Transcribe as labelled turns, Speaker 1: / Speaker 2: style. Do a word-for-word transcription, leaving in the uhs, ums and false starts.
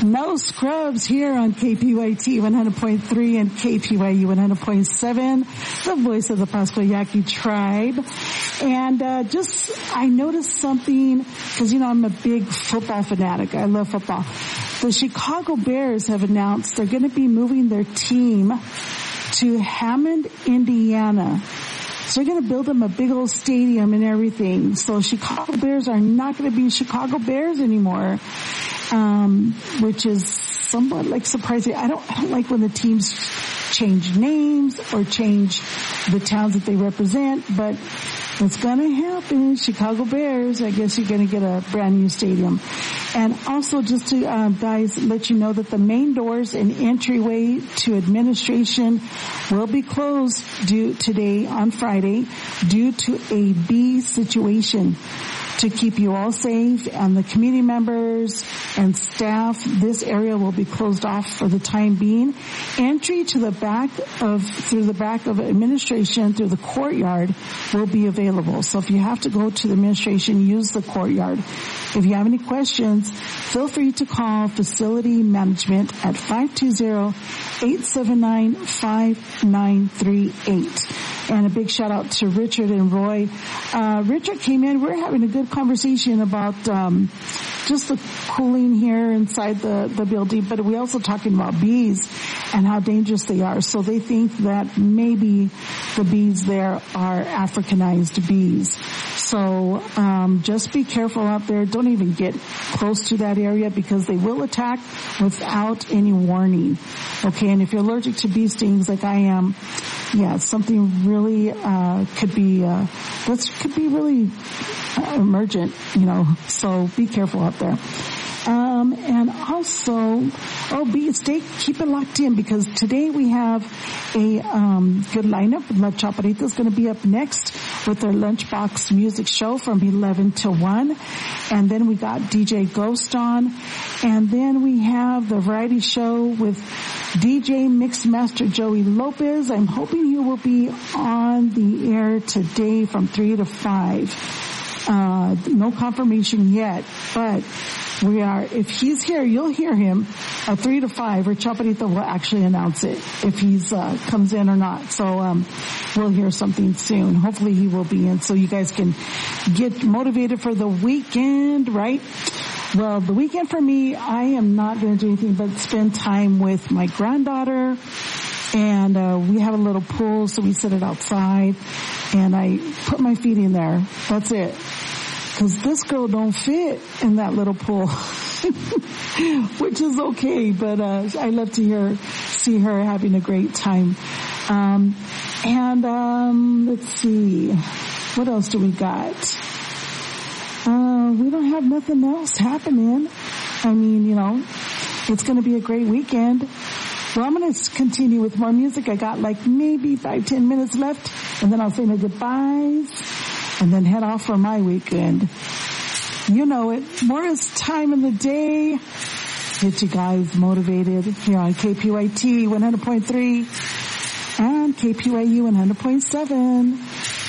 Speaker 1: No Scrubs here on K P Y T one hundred point three and K P Y U one hundred point seven, the voice of the Pascua Yaqui tribe. And uh just, I noticed something, because, you know, I'm a big football fanatic. I love football. The Chicago Bears have announced they're going to be moving their team to Hammond, Indiana. So they're going to build them a big old stadium and everything. So Chicago Bears are not going to be Chicago Bears anymore, um, which is somewhat like surprising. I don't, I don't like when the teams change names or change the towns that they represent, but it's going to happen. Chicago Bears, I guess you're going to get a brand new stadium. And also just to, uh, guys, let you know that the main doors and entryway to administration will be closed due today on Friday due to a bee situation. To keep you all safe and the community members and staff, this area will be closed off for the time being. Entry to the back of, through the back of administration, through the courtyard, will be available. So if you have to go to the administration, use the courtyard. If you have any questions, feel free to call facility management at five two zero, eight seven nine, five nine three eight. And a big shout out to Richard and Roy. Uh, Richard came in. We're having a good conversation about, um, just the cooling here inside the, the building, but we're also talking about bees and how dangerous they are. So they think that maybe the bees there are Africanized bees. So, um, just be careful out there. Don't even get close to that area because they will attack without any warning. Okay. And if you're allergic to bee stings like I am, yeah, something really, uh, could be, uh, this could be really uh, emergent, you know, so be careful out there. Um, and also, oh, be, stay, keep it locked in because today we have a, um, good lineup. La Chaparrita is going to be up next with their Lunchbox music show from eleven to one. And then we got D J Ghost on. And then we have the variety show with D J Mixmaster Joey Lopez. I'm hoping he will be on the air today from three to five. Uh, no confirmation yet, but we are, if he's here, you'll hear him at three to five, or Chaparrita will actually announce it if he's, uh, comes in or not. So, um, we'll hear something soon. Hopefully he will be in so you guys can get motivated for the weekend, right? Well, the weekend for me, I am not going to do anything but spend time with my granddaughter. And, uh, we have a little pool, so we sit it outside. And I put my feet in there. That's it. Cause this girl don't fit in that little pool. Which is okay, but, uh, I love to hear, see her having a great time. Um, and, um, let's see. What else do we got? Uh, we don't have nothing else happening. I mean, you know, it's gonna be a great weekend. Well, I'm going to continue with more music. I got like maybe five, ten minutes left, and then I'll say my goodbyes, and then head off for my weekend. You know it. Morris time in the day. Get you guys motivated here on K P Y T one hundred point three and K P Y U one hundred point seven.